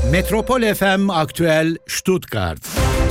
Metropol FM Aktüel Stuttgart.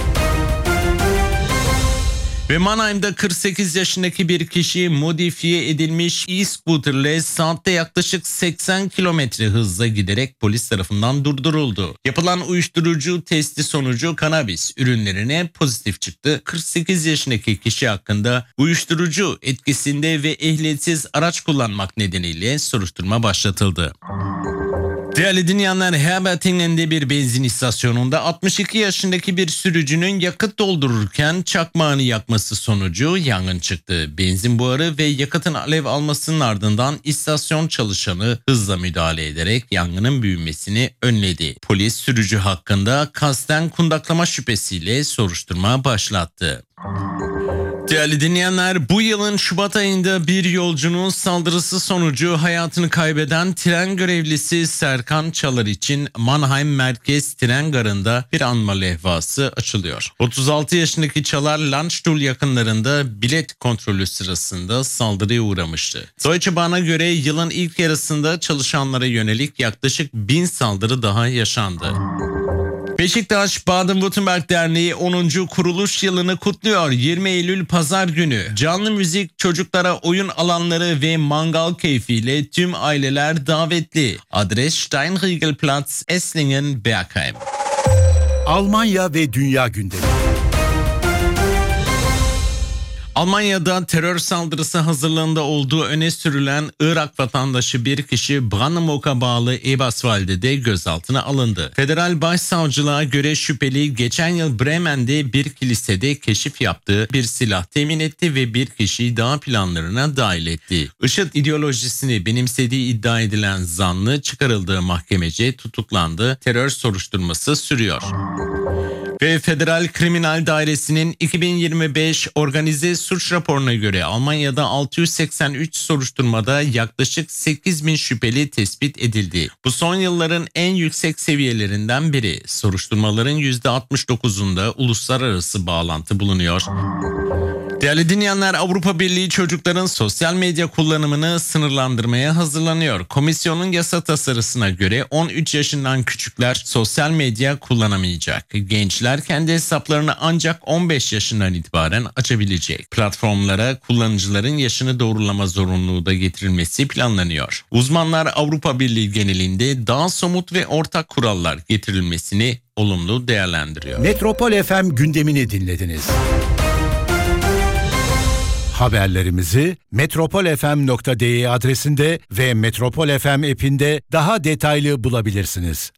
Ve Mannheim'da 48 yaşındaki bir kişi modifiye edilmiş e-scooterle saatte yaklaşık 80 kilometre hızla giderek polis tarafından durduruldu. Yapılan uyuşturucu testi sonucu kanabis ürünlerine pozitif çıktı. 48 yaşındaki kişi hakkında uyuşturucu etkisinde ve ehliyetsiz araç kullanmak nedeniyle soruşturma başlatıldı. Değerli dinleyenler, Herbertingen'de bir benzin istasyonunda 62 yaşındaki bir sürücünün yakıt doldururken çakmağını yakması sonucu yangın çıktı. Benzin buharı ve yakıtın alev almasının ardından istasyon çalışanı hızla müdahale ederek yangının büyümesini önledi. Polis sürücü hakkında kasten kundaklama şüphesiyle soruşturma başlattı. Değerli dinleyenler, bu yılın Şubat ayında bir yolcunun saldırısı sonucu hayatını kaybeden tren görevlisi Serkan Çalar için Mannheim Merkez Tren Garı'nda bir anma levhası açılıyor. 36 yaşındaki Çalar, Landstuhl yakınlarında bilet kontrolü sırasında saldırıya uğramıştı. Deutsche Bahn'a göre yılın ilk yarısında çalışanlara yönelik yaklaşık 1000 saldırı daha yaşandı. Beşiktaş Baden-Württemberg Derneği 10. kuruluş yılını kutluyor. 20 Eylül Pazar günü canlı müzik, çocuklara oyun alanları ve mangal keyfiyle tüm aileler davetli. Adres Steinriegelplatz, Esslingen, Bergheim. Almanya ve Dünya gündemi. Almanya'da terör saldırısı hazırlığında olduğu öne sürülen Irak vatandaşı bir kişi Brandenburg'a bağlı Eberswalde'de gözaltına alındı. Federal Başsavcılığa göre şüpheli geçen yıl Bremen'de bir kilisede keşif yaptığı bir silah temin etti ve bir kişiyi daha planlarına dahil etti. IŞİD ideolojisini benimsediği iddia edilen zanlı çıkarıldığı mahkemece tutuklandı. Terör soruşturması sürüyor. Ve Federal Kriminal Dairesi'nin 2025 organize suç raporuna göre Almanya'da 683 soruşturmada yaklaşık 8.000 şüpheli tespit edildi. Bu son yılların en yüksek seviyelerinden biri. Soruşturmaların %69'unda uluslararası bağlantı bulunuyor. Değerli dinleyenler, Avrupa Birliği çocukların sosyal medya kullanımını sınırlandırmaya hazırlanıyor. Komisyonun yasa tasarısına göre 13 yaşından küçükler sosyal medya kullanamayacak. Gençler kendi hesaplarını ancak 15 yaşından itibaren açabilecek. Platformlara kullanıcıların yaşını doğrulama zorunluluğu da getirilmesi planlanıyor. Uzmanlar Avrupa Birliği genelinde daha somut ve ortak kurallar getirilmesini olumlu değerlendiriyor. Metropol FM gündemini dinlediniz. Haberlerimizi metropolfm.de adresinde ve Metropol FM app'inde daha detaylı bulabilirsiniz.